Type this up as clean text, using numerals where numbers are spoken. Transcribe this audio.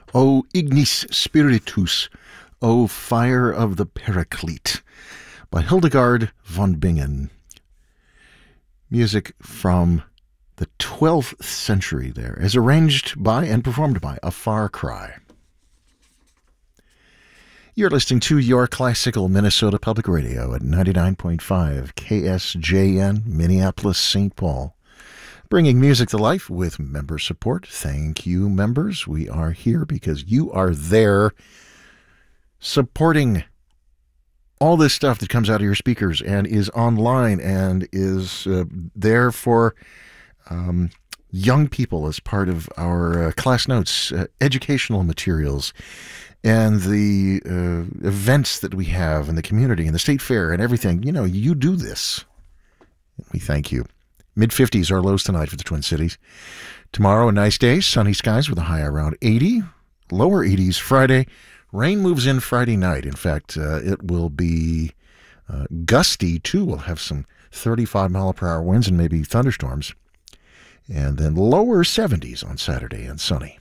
O Ignis Spiritus, O Fire of the Paraclete, by Hildegard von Bingen. Music from the 12th century there, as arranged by and performed by A Far Cry. You're listening to your classical Minnesota Public Radio at 99.5 KSJN, Minneapolis, St. Paul. Bringing music to life with member support. Thank you, members. We are here because you are there supporting all this stuff that comes out of your speakers and is online and is there for young people as part of our class notes, educational materials, and the events that we have in the community and the state fair and everything. You know, you do this. We thank you. Mid-50s are lows tonight for the Twin Cities. Tomorrow, a nice day, sunny skies with a high around 80. Lower 80s Friday. Rain moves in Friday night. In fact, it will be gusty, too. We'll have some 35-mile-per-hour winds and maybe thunderstorms. And then lower 70s on Saturday and sunny.